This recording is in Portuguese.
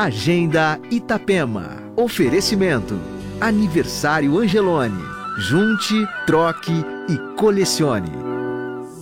Agenda Itapema. Oferecimento. Aniversário Angelone. Junte, troque e colecione.